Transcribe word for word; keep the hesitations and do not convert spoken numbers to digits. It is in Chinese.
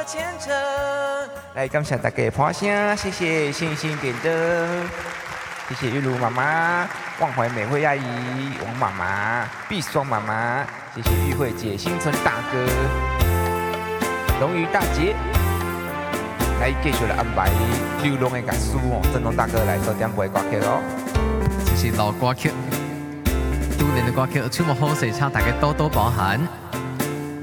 虔诚。来，感谢大家的拍声，谢谢星星点灯，谢谢玉茹妈妈、望怀美惠阿姨、王妈妈、碧霜妈妈，谢谢玉慧姐、新春大哥、龙鱼大姐。来，继续来安排流浪的歌手哦，振东大哥来做点歌歌曲哦。 这是老歌曲，多年的歌曲，出门好势，请大家多多包涵。